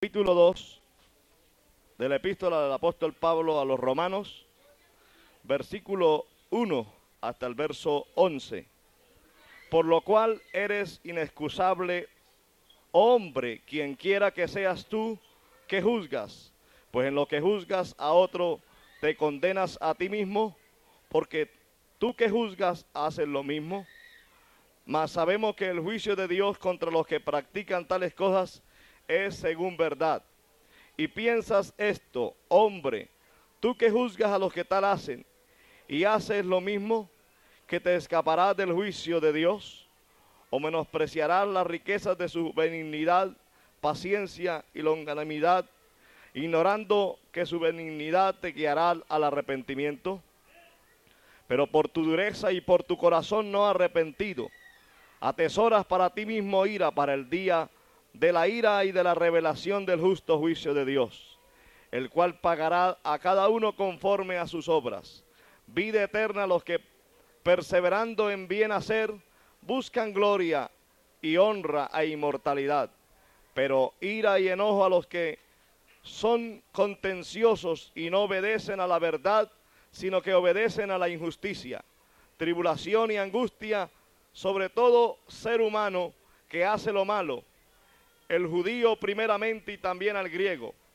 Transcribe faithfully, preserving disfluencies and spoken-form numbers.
capítulo dos de la epístola del apóstol Pablo a los Romanos, versículo uno hasta el verso once. Por lo cual eres inexcusable, hombre, quien quiera que seas tú que juzgas, pues en lo que juzgas a otro te condenas a ti mismo, porque tú que juzgas haces lo mismo. Mas sabemos que el juicio de Dios contra los que practican tales cosas es según verdad. Y piensas esto, hombre, tú que juzgas a los que tal hacen, y haces lo mismo, que te escaparás del juicio de Dios, o menospreciarás las riquezas de su benignidad, paciencia y longanimidad, ignorando que su benignidad te guiará al arrepentimiento. Pero por tu dureza y por tu corazón no arrepentido, atesoras para ti mismo ira para el día de la ira y de la revelación del justo juicio de Dios, el cual pagará a cada uno conforme a sus obras. Vida eterna a los que, perseverando en bien hacer, buscan gloria y honra e inmortalidad, pero ira y enojo a los que son contenciosos y no obedecen a la verdad, sino que obedecen a la injusticia, tribulación y angustia sobre todo ser humano que hace lo malo, el judío primeramente y también al griego,